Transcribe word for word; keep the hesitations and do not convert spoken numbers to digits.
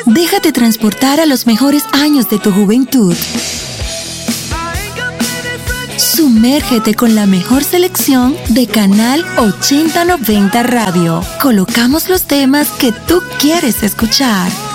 Déjate transportar a los mejores años de tu juventud. Sumérgete con la mejor selección de Canal ochenta noventa Radio. Colocamos los temas que tú quieres escuchar.